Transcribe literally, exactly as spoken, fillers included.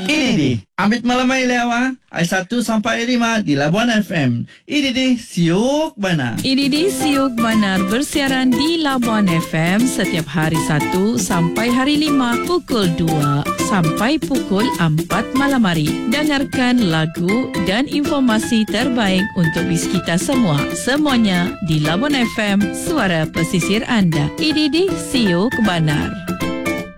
Ini di Amit Malam Mai Lewa Ai satu sampai lima di Labuan F M. Ini di Siuk Benar. Ini di Siuk Benar bersiaran di Labuan F M setiap hari satu sampai hari lima pukul dua sampai pukul empat malam hari. Dengarkan lagu dan informasi terbaik untuk bis kita semua. Semuanya di Labuan F M, suara pesisir anda. Ini di Siuk Benar.